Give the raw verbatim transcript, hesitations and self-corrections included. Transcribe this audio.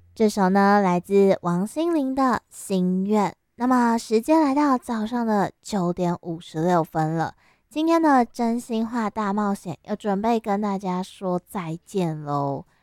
这首呢来自王心凌的《心愿》。那么时间来到早上的九点五十六分了，今天的真心话大冒险要准备跟大家说再见喽。